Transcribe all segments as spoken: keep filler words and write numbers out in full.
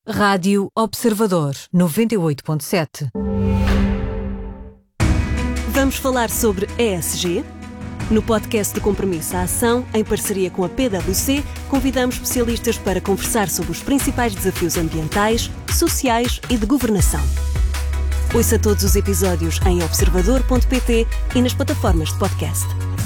Rádio Observador, noventa e oito ponto sete. Vamos falar sobre E S G? No podcast do Compromisso à Ação, em parceria com a P W C, convidamos especialistas para conversar sobre os principais desafios ambientais, sociais e de governação. Ouça todos os episódios em observador ponto pt e nas plataformas de podcast.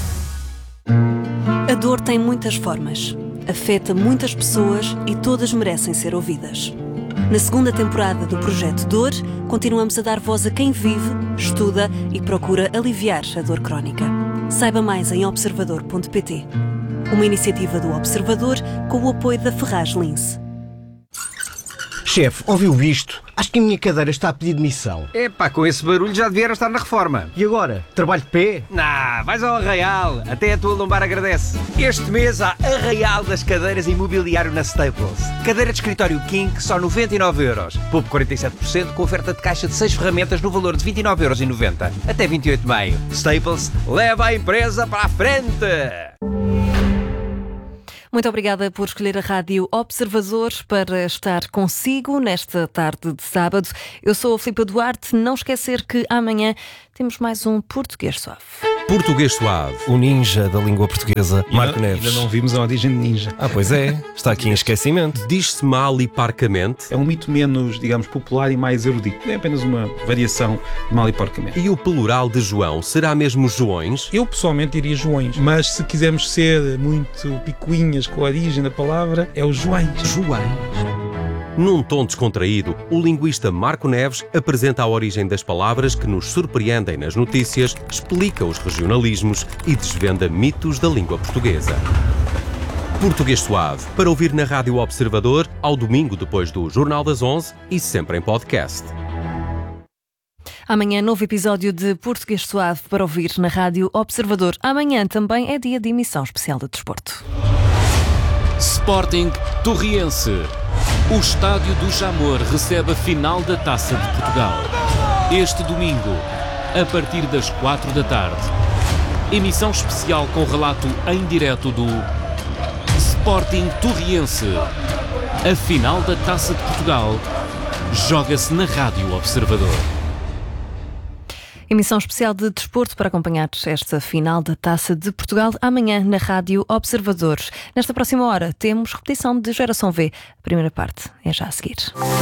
A dor tem muitas formas, afeta muitas pessoas e todas merecem ser ouvidas. Na segunda temporada do Projeto Dor, continuamos a dar voz a quem vive, estuda e procura aliviar a dor crónica. Saiba mais em observador ponto pt. Uma iniciativa do Observador com o apoio da Ferraz Lince. Chefe, ouviu isto? Acho que a minha cadeira está a pedir demissão. Epá, com esse barulho já devia estar na reforma. E agora? Trabalho de pé? Nah, vais ao Arraial. Até a tua lombar agradece. Este mês há Arraial das cadeiras imobiliário na Staples. Cadeira de escritório King, só noventa e nove euros. Poupe quarenta e sete por cento com oferta de caixa de seis ferramentas no valor de vinte e nove euros e noventa. Até vinte e oito de maio. Staples, leva a empresa para a frente! Muito obrigada por escolher a Rádio Observador para estar consigo nesta tarde de sábado. Eu sou a Filipa Duarte. Não esquecer que amanhã temos mais um Português Suave. Português Suave, o ninja da língua portuguesa, Marco ainda, Neves. Ainda não vimos a origem de ninja. Ah, pois é, está aqui em esquecimento. Diz-se mal e parcamente. É um mito menos, digamos, popular e mais erudito. É apenas uma variação de mal e porcamente. E o plural de João será mesmo Joões? Eu pessoalmente diria Joões, mas se quisermos ser muito picuinhas com a origem da palavra, é o Joões. Joões. Num tom descontraído, o linguista Marco Neves apresenta a origem das palavras que nos surpreendem nas notícias, explica os regionalismos e desvenda mitos da língua portuguesa. Português Suave, para ouvir na Rádio Observador, ao domingo depois do Jornal das onze e sempre em podcast. Amanhã, novo episódio de Português Suave para ouvir na Rádio Observador. Amanhã também é dia de emissão especial de desporto. Sporting Torriense. O estádio do Jamor recebe a final da Taça de Portugal. Este domingo, a partir das quatro da tarde. Emissão especial com relato em direto do Sporting Torriense. A final da Taça de Portugal joga-se na Rádio Observador. Emissão especial de desporto para acompanhar esta final da Taça de Portugal amanhã na Rádio Observador. Nesta próxima hora temos repetição de Geração V. A primeira parte é já a seguir.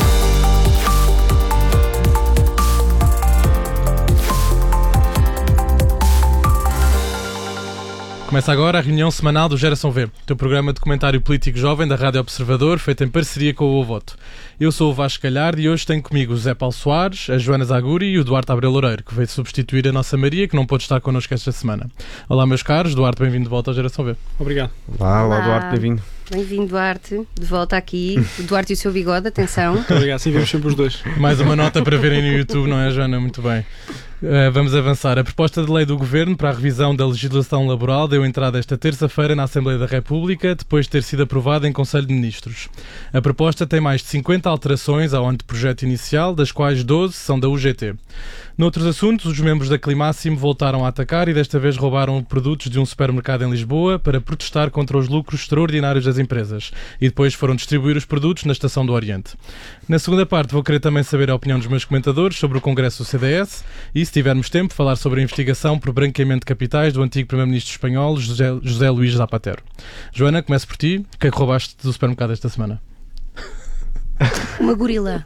Começa agora a reunião semanal do Geração V, teu programa de comentário político jovem da Rádio Observador, feito em parceria com o Voto. Eu sou o Vasco Galhardo e hoje tenho comigo o Zé Paulo Soares, a Joana Zaguri e o Duarte Abreu Loureiro, que veio substituir a nossa Maria, que não pôde estar connosco esta semana. Olá, meus caros. Duarte, bem-vindo de volta ao Geração V. Obrigado. Olá, olá, Duarte, bem-vindo. Bem-vindo, Duarte, de volta aqui. O Duarte e o seu bigode, atenção. Muito obrigado, sim, vemos sempre os dois. Mais uma nota para verem no YouTube, não é, Joana? Muito bem. Uh, vamos avançar. A proposta de lei do Governo para a revisão da legislação laboral deu entrada esta terça-feira na Assembleia da República, depois de ter sido aprovada em Conselho de Ministros. A proposta tem mais de cinquenta alterações ao anteprojeto inicial, das quais doze são da U G T. Noutros assuntos, os membros da Climáximo voltaram a atacar e desta vez roubaram produtos de um supermercado em Lisboa para protestar contra os lucros extraordinários das empresas e depois foram distribuir os produtos na Estação do Oriente. Na segunda parte vou querer também saber a opinião dos meus comentadores sobre o Congresso do C D S e, se tivermos tempo, falar sobre a investigação por branqueamento de capitais do antigo Primeiro-Ministro espanhol José, José Luís Zapatero. Joana, começo por ti. O que é que roubaste do supermercado esta semana? Uma gorila.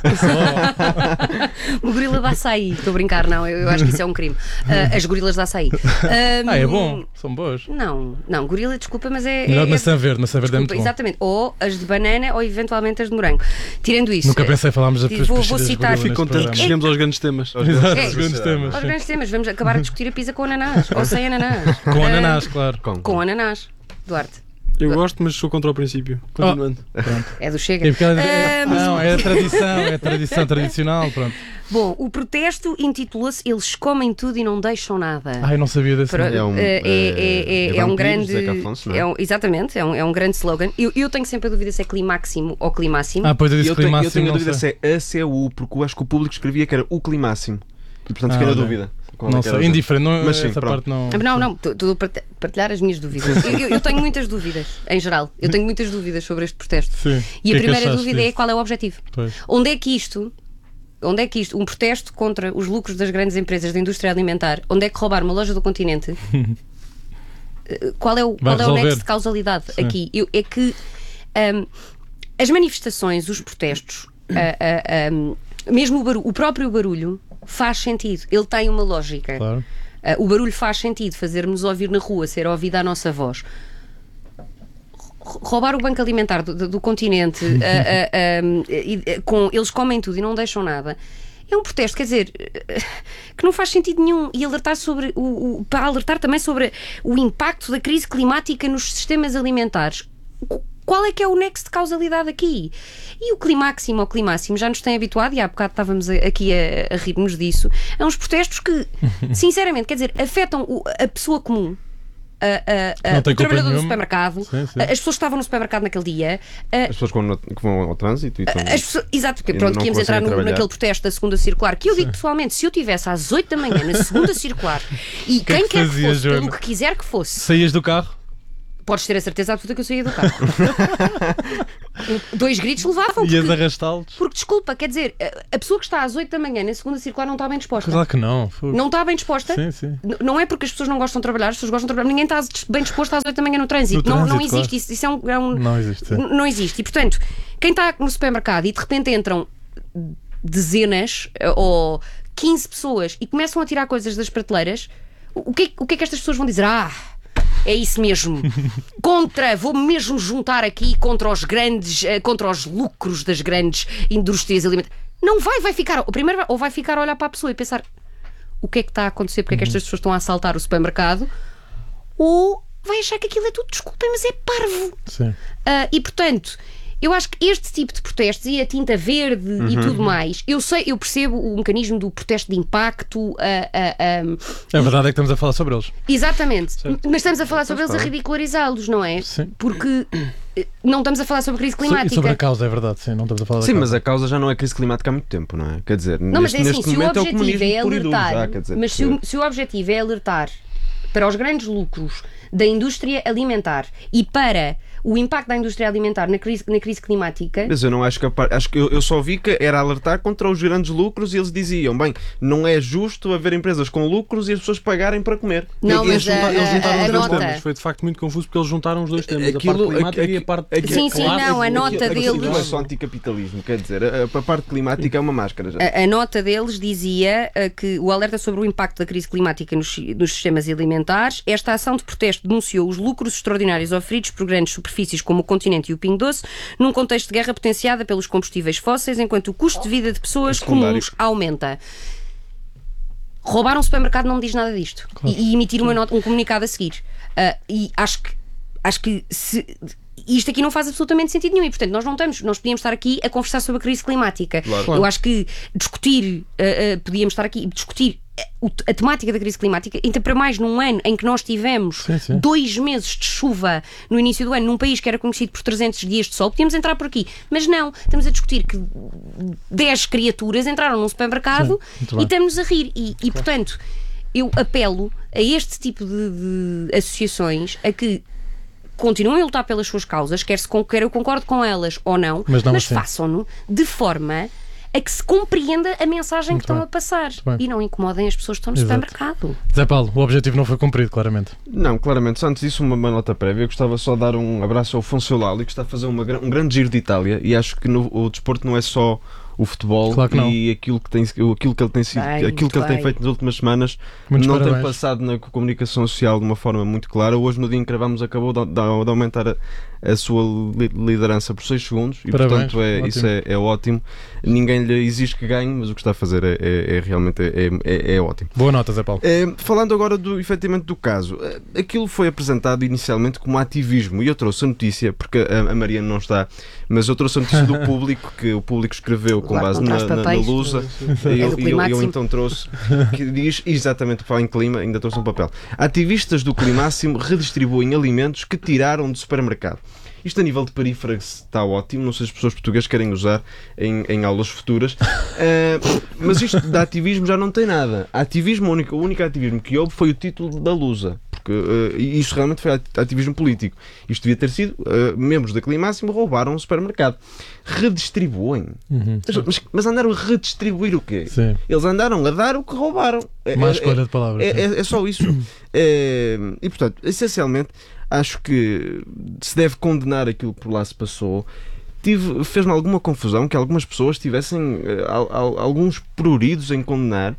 Uma gorila de açaí. Estou a brincar, não, eu, eu acho que isso é um crime. Uh, as gorilas de açaí. Um, ah, é bom, são boas. Não, não, gorila, desculpa, mas é. Melhor é, maçã verde, maçã verde desculpa, é muito bom. Exatamente, ou as de banana ou eventualmente as de morango. Tirando isso. Nunca pensei falarmos da Vou, vou citar. Fico contente que chegamos aos grandes temas. Exato, é, aos grandes temas. Aos grandes temas, vamos acabar a discutir a pizza com ananás ou sem ananás. Com ananás, claro. Com, com ananás, Duarte. Eu gosto, mas sou contra o princípio. Continuando. Oh, é do Chega. É ela, é, um... Não, é a tradição, é a tradição tradicional, pronto. Bom, o protesto intitula-se Eles Comem Tudo e Não Deixam Nada. Ah, eu não sabia desse. Para, é, um, é, é, é, é, é um grande... Afonso, não é? É um, exatamente, é um, é um grande slogan. Eu, eu tenho sempre a dúvida se é Climáximo ou Climáximo. Ah, pois eu disse eu tenho, Climáximo. eu tenho a dúvida sei. se é A C U, porque eu acho que o público escrevia que era o Climáximo. E portanto ah, fiquei na okay. dúvida. qual Não é que era sei, o indiferente, não, Mas sim, essa pronto. parte não. Não, não, estou a partilhar as minhas dúvidas. Eu, eu- eu tenho muitas dúvidas, em geral. Eu tenho muitas dúvidas sobre este protesto. Sim. E Que a é que primeira achaste dúvida é disso? qual é o objetivo. Pois. Onde é que isto, onde é que isto, um protesto contra os lucros das grandes empresas da indústria alimentar, onde é que roubar uma loja do continente, eh, qual é o, Vai qual é o resolver. nexo de causalidade Sim. aqui? Eu- é que ahm, as manifestações, os protestos, ah, ah, ahm, mesmo o, barulho, o próprio barulho faz sentido, ele tem uma lógica. Claro. Ah, o barulho faz sentido, fazer-nos ouvir na rua, ser ouvida a nossa voz. Roubar o banco alimentar do, do- do continente, ah, ah, ah, e, ah, com, eles comem tudo e não deixam nada. É um protesto, quer dizer, que não faz sentido nenhum. E alertar sobre o, o- para alertar também sobre o impacto da crise climática nos sistemas alimentares. Qual é que é o nexo de causalidade aqui? E o climáximo ou climáximo já nos tem habituado, e há bocado estávamos a- aqui a, a rir-nos disso, a uns protestos que, sinceramente, quer dizer, afetam o- a pessoa comum. A, a, a, Não tem o culpa trabalhador do nenhuma. supermercado, Sim, sim. a- as pessoas que estavam no supermercado naquele dia, a- As pessoas que vão, no- que vão ao trânsito e estão... as pessoas, exato, porque ainda pronto, não que íamos entrar conseguem no- trabalhar. naquele protesto da segunda circular, que eu digo pessoalmente, se eu tivesse às oito da manhã na segunda circular e que é quem que quer que fazias, fosse, pelo Joana? que quiser que fosse, Saías do carro? podes ter a certeza absoluta que eu saía do carro. Dois gritos levavam, Ias porque, arrastá-los? porque desculpa, quer dizer, a, a pessoa que está às oito da manhã na segunda circular não está bem disposta. Claro que não. Fogo. Não está bem disposta. Sim, sim. N- Não é porque as pessoas não gostam de trabalhar, as pessoas gostam de trabalhar. Ninguém está des- bem disposto às oito da manhã no trânsito. No não, não trânsito, existe. claro. Isso, isso é um. é um- Não existe, sim. n- Não existe. E portanto, quem está no supermercado e de repente entram dezenas eh, ou quinze pessoas e começam a tirar coisas das prateleiras, o o que, é- o que é que estas pessoas vão dizer? Ah, é isso mesmo. Contra, vou-me mesmo juntar aqui contra os grandes, eh, contra os lucros das grandes indústrias alimentares. Não vai, vai ficar. Primeiro, vai- ou vai ficar a olhar para a pessoa e pensar o que é que está a acontecer, porque é que estas pessoas estão a assaltar o supermercado, ou vai achar que aquilo é tudo, desculpem, mas é parvo. Sim. Ah, e portanto, eu acho que este tipo de protestos e a tinta verde e tudo mais, eu sei, eu percebo o mecanismo do protesto de impacto. ah, ah, ah, A verdade é que estamos a falar sobre eles. Exatamente, Certo. mas estamos a falar sobre eles a claro. ridicularizá-los, não é? Sim. Porque eh, não estamos a falar sobre a crise E climática. sobre a causa, é verdade, sim, não estamos a falar da Sim, causa. mas a causa já não é crise climática há muito tempo, não é? Quer dizer, Não, mas neste, é assim, neste se o momento é o objetivo comunismo é puro e duro alertar, já, quer dizer, mas se o, se o objetivo é alertar para os grandes lucros da indústria alimentar e para o impacto da indústria alimentar na crise, na crise climática. Mas eu não acho que a par... acho que eu, eu só vi que era alertar contra os grandes lucros e eles diziam, bem, não é justo haver empresas com lucros e as pessoas pagarem para comer. Não, E mas eles a- juntaram- eles a- juntaram a os dois nota- temas. Foi de facto muito confuso porque eles juntaram os dois temas, Aquilo- a parte climática aqui- e a parte aqui- Sim, sim, clássica. não, a nota Aquilo deles- não é só anticapitalismo, quer dizer, a, a parte climática é uma máscara já. A, a nota deles dizia uh, que o alerta sobre o impacto da crise climática nos, nos sistemas alimentares. Esta ação de protesto denunciou os lucros extraordinários oferidos por grandes superfícies como o Continente e o Pingo Doce, num contexto de guerra potenciada pelos combustíveis fósseis, enquanto o custo de vida de pessoas secundário. comuns aumenta. Roubar um supermercado não me diz nada disto. Claro. E, e emitir uma nota, um comunicado a seguir. Uh, e acho que, acho que se, isto aqui não faz absolutamente sentido nenhum. E, portanto, nós não estamos, nós podíamos estar aqui a conversar sobre a crise climática. Claro. Eu acho que discutir, uh, uh, podíamos estar aqui a discutir a, a temática da crise climática, ainda para mais num ano em que nós tivemos Sim, sim. dois meses de chuva no início do ano, num país que era conhecido por trezentos dias de sol, podíamos entrar por aqui. Mas não, estamos a discutir que dez criaturas entraram num supermercado Sim, muito e bem. estamos a rir. E, e portanto, eu apelo a este tipo de, de associações a que continuem a lutar pelas suas causas, quer, se, con- quer eu concordo com elas ou não, Mas não assim. façam-no de forma a que se compreenda a mensagem Muito que estão bem. a passar bem. e não incomodem as pessoas que estão no Exato. supermercado. Zé Paulo, o objetivo não foi cumprido, claramente. Não, claramente. Só antes disso, uma, uma nota prévia. Eu gostava só de dar um abraço ao Afonso Lali, que está a fazer uma, gra- um grande giro de Itália, e acho que no, o desporto não é só o futebol, Claro que não. e aquilo que, tem, aquilo que ele tem sido, Bem, aquilo que ele bem. tem feito nas últimas semanas Muitos não tem parabéns. passado na comunicação social de uma forma muito clara. Hoje, no dia em que gravamos, acabou de, de- de aumentar a, a sua li- liderança por seis segundos e, Parabéns, portanto, é, ótimo. isso é, é ótimo. Ninguém lhe exige que ganhe, mas o que está a fazer é, é- é realmente é, é- é ótimo. Boa nota, Zé Paulo. Eh, falando agora do, efetivamente do caso, eh, aquilo foi apresentado inicialmente como ativismo, e eu trouxe a notícia, porque a, a Mariana não está, mas eu trouxe a notícia do público, que o público escreveu com Claro, base não na, traz na, na papéis. Lusa, É e do eu, eu- eu Climáximo. então trouxe, que diz exatamente, para em clima, ainda trouxe um papel. Ativistas do Climáximo redistribuem alimentos que tiraram do supermercado. Isto a nível de perífraxe está ótimo, não sei se as pessoas portuguesas querem usar em, em aulas futuras, uh, mas isto de ativismo já não tem nada. Ativismo, o único, o único ativismo que houve foi o título da Lusa, porque uh, isso realmente foi ativismo político. Isto devia ter sido, uh, membros da Climáximo roubaram o supermercado. Redistribuem. Uhum, mas, mas andaram a redistribuir o quê? Sim. Eles andaram a dar o que roubaram. Má é, escolha é, de palavras. É, é, é só isso. é, e, portanto, essencialmente, acho que se deve condenar aquilo que por lá se passou. Tive, fez-me alguma confusão que algumas pessoas tivessem uh, al, al, alguns pruridos em condenar.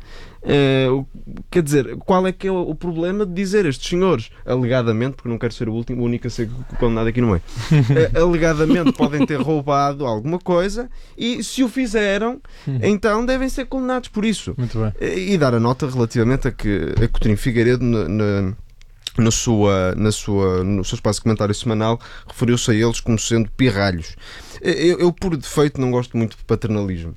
Uh, quer dizer, qual é que é o, o problema de dizer estes senhores, alegadamente, porque não quero ser o último, o único a ser condenado aqui no meio, uh, alegadamente podem ter roubado alguma coisa e se o fizeram, então devem ser condenados por isso. Muito bem. Uh, e dar a nota relativamente a que a Coutinho Figueiredo na, na Na sua, na sua, no seu espaço de comentário semanal, referiu-se a eles como sendo pirralhos. Eu, eu, por defeito, não gosto muito de paternalismo.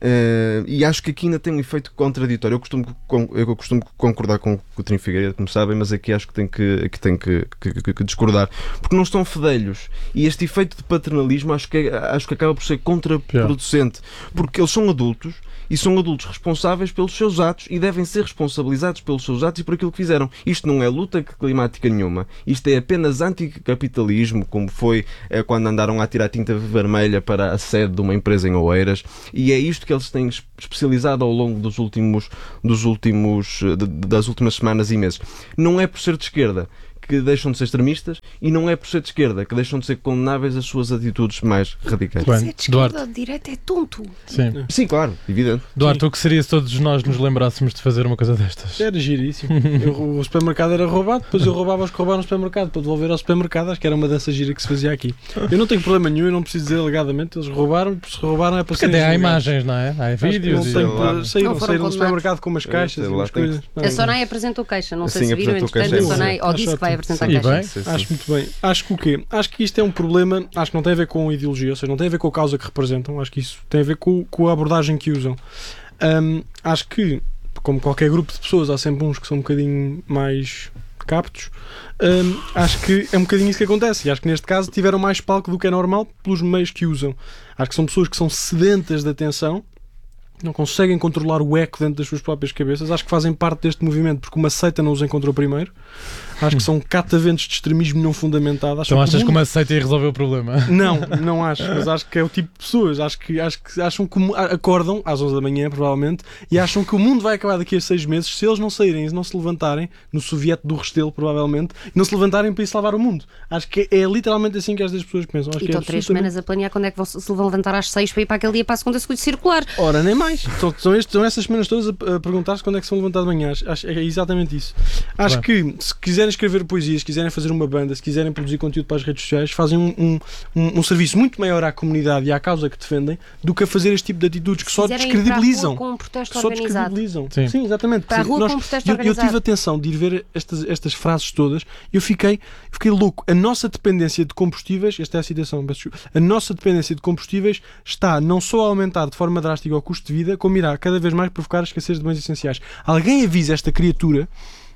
Uh, e acho que aqui ainda tem um efeito contraditório. Eu costumo, eu costumo concordar com o Coutinho Figueiredo, como sabem, mas aqui acho que tem que, que, tem que, que, que, que discordar, porque não estão fedelhos. E este efeito de paternalismo acho que, acho que acaba por ser contraproducente, porque eles são adultos e são adultos responsáveis pelos seus atos e devem ser responsabilizados pelos seus atos e por aquilo que fizeram. Isto não é luta climática nenhuma. Isto é apenas anticapitalismo, como foi é, quando andaram a tirar tinta vermelha para a sede de uma empresa em Oeiras. E é isto que eles têm especializado ao longo dos últimos, dos últimos, das últimas semanas e meses. Não é por ser de esquerda que deixam de ser extremistas e não é por ser de esquerda que deixam de ser condenáveis as suas atitudes mais radicais. Bem, ser de esquerda ou de direita é tonto. Sim. Sim, claro, evidente. Duarte, o que seria se todos nós nos lembrássemos de fazer uma coisa destas? Era giríssimo. Eu, o supermercado era roubado, depois eu roubava os que roubaram no supermercado para devolver ao supermercado. Acho que era uma dança gira que se fazia aqui. Eu não tenho problema nenhum, eu não preciso dizer alegadamente. Eles roubaram, se roubaram é para ser. Até há imagens, não é? Há vídeos. Não tenho para saíram, saíram do supermercado com umas caixas e umas coisas. A Sonai apresentou queixa, não sei Assim se viram, entretanto, a Sonai ou disse que vai apresentar queixa. Acho muito bem. Acho que o quê? Acho que isto é um problema, acho que não tem a ver com ideologia, ou seja, não tem a ver com a causa que representam, acho que isso tem a ver com, com a abordagem que usam. Um, acho que, como qualquer grupo de pessoas, há sempre uns que são um bocadinho mais captos. Um, acho que é um bocadinho isso que acontece e acho que neste caso tiveram mais palco do que é normal pelos meios que usam. Acho que são pessoas que são sedentas de atenção, não conseguem controlar o eco dentro das suas próprias cabeças. Acho que fazem parte deste movimento porque uma seita não os encontrou primeiro. Acho que são cataventos de extremismo não fundamentado. Acho então achas que, mundo... que uma seita ia resolver o problema? Não, não acho. Mas acho que é o tipo de pessoas. Acho que, acho que acham que acordam às onze da manhã, provavelmente, e acham que o mundo vai acabar daqui a seis meses se eles não saírem e não se levantarem, no soviete do Restelo, provavelmente, e não se levantarem para ir salvar o mundo. Acho que é, é literalmente assim que estas pessoas pensam. Acho e que estão é três semanas a planear quando é que vão se vão levantar às seis para ir para aquele dia para a segunda circular. Ora, nem mais. São, são, estes, são essas semanas todas a, a perguntar-se quando é que se vão levantar de manhã. Acho, é exatamente isso. Acho Bem. que se quiserem escrever poesias, se quiserem fazer uma banda, se quiserem produzir conteúdo para as redes sociais, fazem um, um, um, um serviço muito maior à comunidade e à causa que defendem do que a fazer este tipo de atitudes que se só descredibilizam. Com um protesto que só organizado. descredibilizam. Sim, Sim exatamente. Para a rua Nós, com um protesto eu, organizado. eu tive a atenção de ir ver estas, estas frases todas e eu fiquei, fiquei louco. A nossa dependência de combustíveis, esta é a citação, a nossa dependência de combustíveis está não só a aumentar de forma drástica o custo de vida, como irá cada vez mais provocar a escassez de bens essenciais. Alguém avisa esta criatura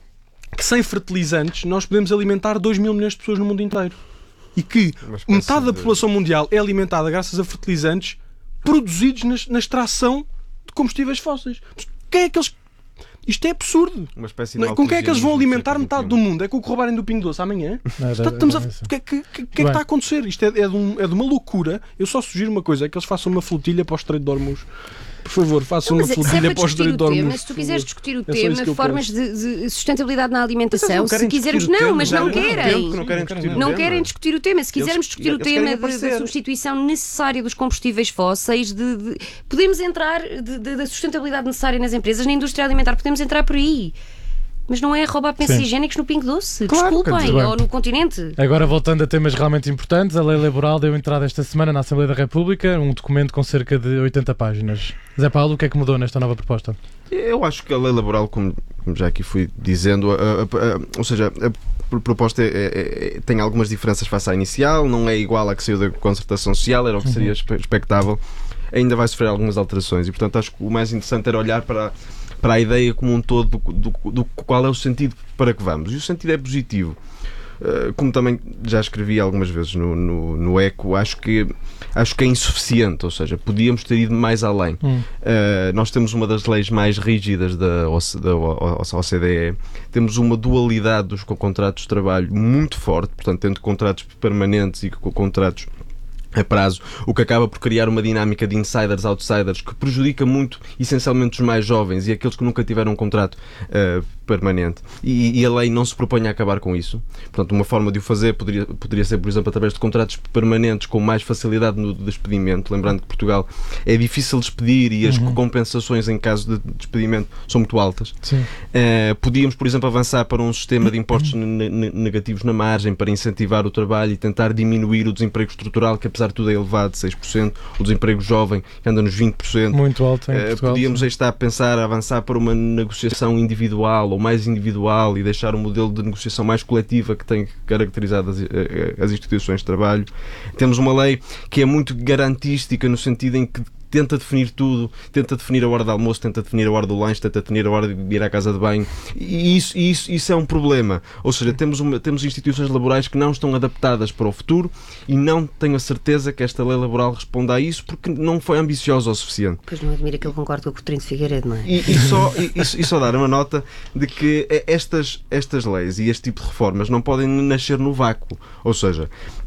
que sem fertilizantes nós podemos alimentar dois mil milhões de pessoas no mundo inteiro e que metade da população mundial é alimentada graças a fertilizantes produzidos na, na extração de combustíveis fósseis. Quem é que eles... Isto é absurdo. Uma espécie de com quem é que eles vão alimentar metade do mundo? É com o que roubarem do Pingo Doce amanhã? Não, Portanto, estamos a... O que é que, que, que, é que está a acontecer? Isto é, é, de um, é de uma loucura. Eu só sugiro uma coisa, é que eles façam uma flotilha para o Estreito de Hormuz. Por favor, façam uma flotilha é para o Estreito de Hormuz. Se tu quiseres discutir o tema, formas de, de sustentabilidade na alimentação, se quisermos... Não, tema, mas não querem. Não querem discutir, não querem discutir o tema. Se quisermos discutir eles, o tema da substituição necessária dos combustíveis fósseis, de, de, podemos entrar da sustentabilidade necessária nas empresas, na indústria alimentar, podemos entrar por aí. Mas não é roubar pensos higiênicos no Pingo Doce. Claro, desculpem, ou no continente. Agora, voltando a temas realmente importantes, a Lei Laboral deu entrada esta semana na Assembleia da República, um documento com cerca de oitenta páginas. Zé Paulo, o que é que mudou nesta nova proposta? Eu acho que a Lei Laboral, como já aqui fui dizendo, a, a, a, ou seja, a proposta é, é, é, tem algumas diferenças face à inicial, não é igual à que saiu da concertação social, era o que seria uhum. expectável, ainda vai sofrer algumas alterações e, portanto, acho que o mais interessante era olhar para para a ideia como um todo do, do, do qual é o sentido para que vamos. E o sentido é positivo. como também já escrevi algumas vezes no, no, no Eco, acho que, acho que é insuficiente, ou seja, podíamos ter ido mais além. Hum. Uh, nós temos uma das leis mais rígidas da, da O C D E, temos uma dualidade dos contratos de trabalho muito forte, portanto, entre contratos permanentes e contratos a prazo, o que acaba por criar uma dinâmica de insiders-outsiders que prejudica muito, essencialmente, os mais jovens e aqueles que nunca tiveram um contrato uh, permanente. E, e a lei não se propõe a acabar com isso. Portanto, uma forma de o fazer poderia, poderia ser, por exemplo, através de contratos permanentes com mais facilidade no despedimento. Lembrando que Portugal é difícil despedir e as uhum. compensações em caso de despedimento são muito altas. Uh, podíamos, por exemplo, avançar para um sistema de impostos negativos na margem para incentivar o trabalho e tentar diminuir o desemprego estrutural, que apesar de tudo é elevado, seis por cento, o desemprego jovem que anda nos vinte por cento. Muito alto em Portugal. Uh, podíamos aí estar a pensar, a avançar para uma negociação individual ou mais individual e deixar um modelo de negociação mais coletiva que tem caracterizado as, as instituições de trabalho. Temos uma lei que é muito garantística no sentido em que tenta definir tudo, tenta definir a hora de almoço, tenta definir a hora do lanche, tenta definir a hora de ir à casa de banho, e isso, isso, isso é um problema. Ou seja, temos, uma, temos instituições laborais que não estão adaptadas para o futuro e não tenho a certeza que esta lei laboral responda a isso porque não foi ambiciosa o suficiente. Pois não admira que eu concordo com o Coutinho de Figueiredo, não é? E, e, só, e, e só dar uma nota de que estas, estas leis e este tipo de reformas não podem nascer no vácuo. Ou seja,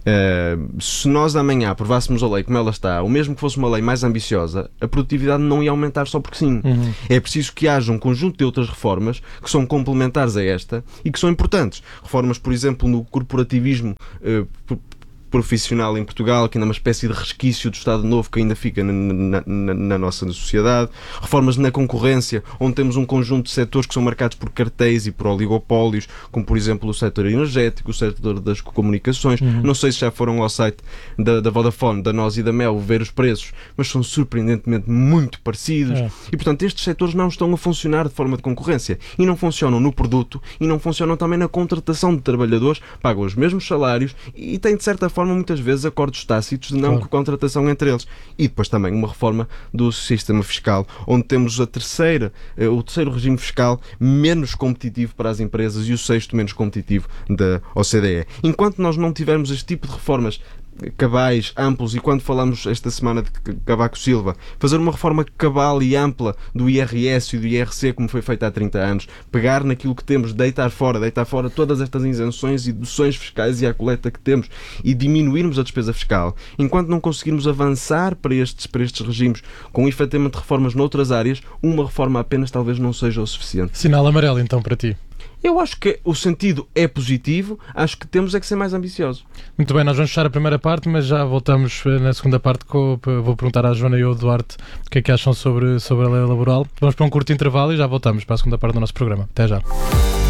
uh, se nós amanhã aprovássemos a lei como ela está, ou mesmo que fosse uma lei mais ambiciosa, a produtividade não ia aumentar só porque sim. Uhum. É preciso que haja um conjunto de outras reformas que são complementares a esta e que são importantes. Reformas, por exemplo, no corporativismo uh, profissional em Portugal, que ainda é uma espécie de resquício do Estado Novo que ainda fica na, na, na, na nossa sociedade. Reformas na concorrência, onde temos um conjunto de setores que são marcados por cartéis e por oligopólios, como por exemplo o setor energético, o setor das comunicações. Uhum. Não sei se já foram ao site da, da Vodafone, da Nós e da Mel ver os preços, mas são surpreendentemente muito parecidos. É. E portanto estes setores não estão a funcionar de forma de concorrência e não funcionam no produto e não funcionam também na contratação de trabalhadores, pagam os mesmos salários e têm de certa forma muitas vezes acordos tácitos de não claro. contratação entre eles. E depois também uma reforma do sistema fiscal, onde temos a terceira, o terceiro regime fiscal menos competitivo para as empresas e o sexto menos competitivo da O C D E. Enquanto nós não tivermos este tipo de reformas cabais, amplos, e quando falamos esta semana de Cavaco Silva, fazer uma reforma cabal e ampla do I R S e do I R C como foi feito há trinta anos, pegar naquilo que temos, deitar fora, deitar fora todas estas isenções e deduções fiscais e a coleta que temos e diminuirmos a despesa fiscal, enquanto não conseguirmos avançar para estes, para estes regimes com efetivamente reformas noutras áreas, uma reforma apenas talvez não seja o suficiente. Sinal amarelo então para ti. Eu acho que o sentido é positivo, acho que temos é que ser mais ambiciosos. Muito bem, nós vamos fechar a primeira parte, mas já voltamos na segunda parte. Com, vou perguntar à Joana e ao Duarte o que é que acham sobre, sobre a lei laboral. Vamos para um curto intervalo e já voltamos para a segunda parte do nosso programa. Até já.